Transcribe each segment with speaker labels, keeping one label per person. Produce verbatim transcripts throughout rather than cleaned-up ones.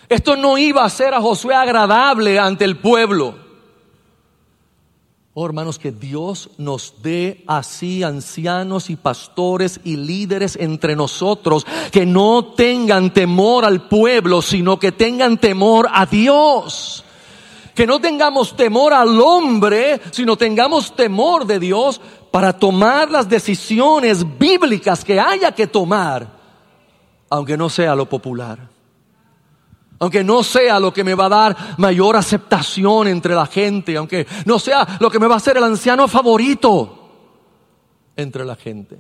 Speaker 1: Esto no iba a ser a Josué agradable ante el pueblo. Oh, hermanos, que Dios nos dé así ancianos y pastores y líderes entre nosotros que no tengan temor al pueblo, sino que tengan temor a Dios. Que no tengamos temor al hombre, sino tengamos temor de Dios para tomar las decisiones bíblicas que haya que tomar, aunque no sea lo popular. Aunque no sea lo que me va a dar mayor aceptación entre la gente, aunque no sea lo que me va a hacer el anciano favorito entre la gente.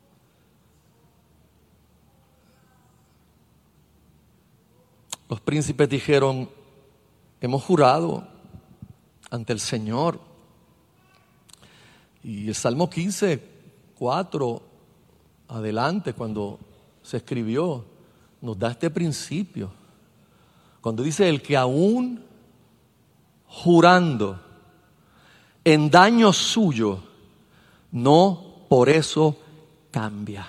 Speaker 1: Los príncipes dijeron: hemos jurado ante el Señor. Y el Salmo quince, cuatro, adelante, cuando se escribió, nos da este principio. Cuando dice: el que aún jurando en daño suyo, no por eso cambia.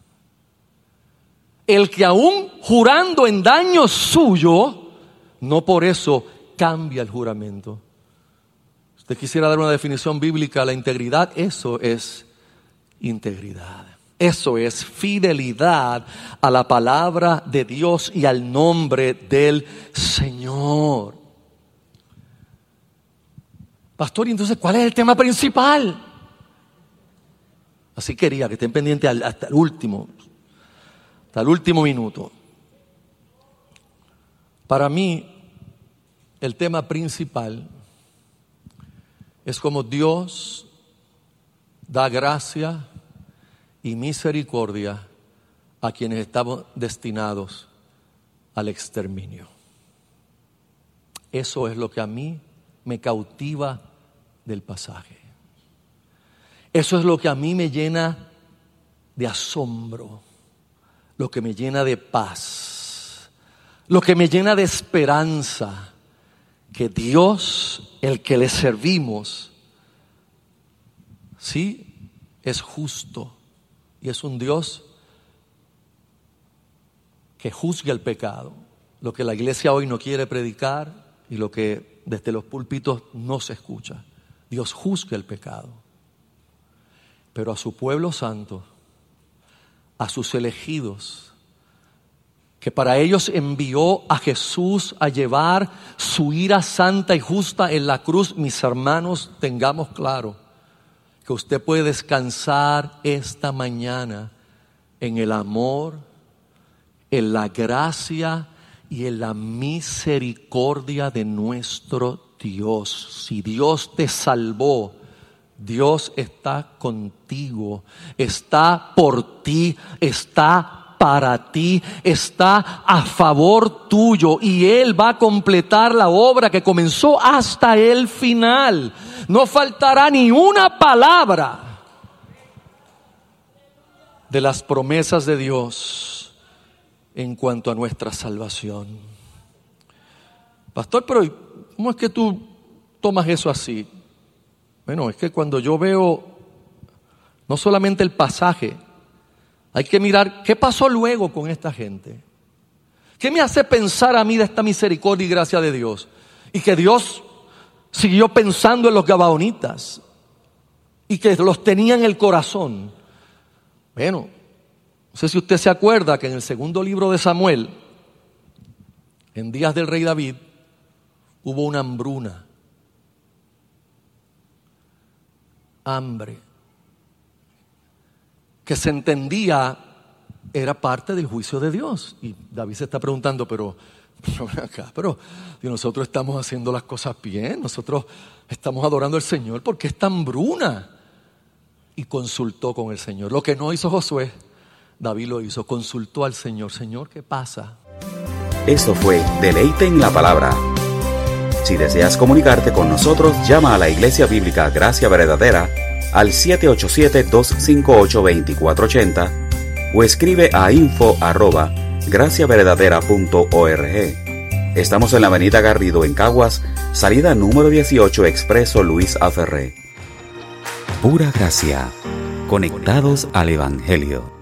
Speaker 1: El que aún jurando en daño suyo, no por eso cambia el juramento. Si usted quisiera dar una definición bíblica a la integridad, eso es integridad. Eso es fidelidad a la palabra de Dios y al nombre del Señor. Pastor, ¿y entonces cuál es el tema principal? Así quería que estén pendientes hasta el último, hasta el último minuto. Para mí, el tema principal es cómo Dios da gracia y misericordia a quienes estamos destinados al exterminio. Eso es lo que a mí me cautiva del pasaje. Eso es lo que a mí me llena de asombro, lo que me llena de paz, lo que me llena de esperanza, que Dios, el que le servimos, sí, es justo. Y es un Dios que juzga el pecado. Lo que la iglesia hoy no quiere predicar y lo que desde los púlpitos no se escucha. Dios juzga el pecado. Pero a su pueblo santo, a sus elegidos, que para ellos envió a Jesús a llevar su ira santa y justa en la cruz, mis hermanos, tengamos claro que usted puede descansar esta mañana en el amor, en la gracia y en la misericordia de nuestro Dios. Si Dios te salvó, Dios está contigo, está por ti, está para ti, está a favor tuyo y Él va a completar la obra que comenzó hasta el final. No faltará ni una palabra de las promesas de Dios en cuanto a nuestra salvación. Pastor, pero ¿cómo es que tú tomas eso así? Bueno, es que cuando yo veo no solamente el pasaje, hay que mirar qué pasó luego con esta gente. ¿Qué me hace pensar a mí de esta misericordia y gracia de Dios? Y que Dios siguió pensando en los gabaonitas y que los tenía en el corazón. Bueno, no sé si usted se acuerda que en el segundo libro de Samuel, en días del rey David, hubo una hambruna, hambre, que se entendía era parte del juicio de Dios. Y David se está preguntando, pero, pero acá, pero nosotros estamos haciendo las cosas bien, nosotros estamos adorando al Señor, ¿por qué esta hambruna? Y consultó con el Señor. Lo que no hizo Josué, David lo hizo, consultó al Señor. Señor, ¿qué pasa?
Speaker 2: Esto fue Deleite en la Palabra. Si deseas comunicarte con nosotros, llama a la Iglesia Bíblica Gracia Verdadera al siete ocho siete, dos cinco ocho, dos cuatro ocho cero o escribe a info arroba gracia verdadera punto org. Estamos en la avenida Garrido en Caguas, salida número dieciocho, Expreso Luis A. Ferré. Pura gracia, conectados al Evangelio.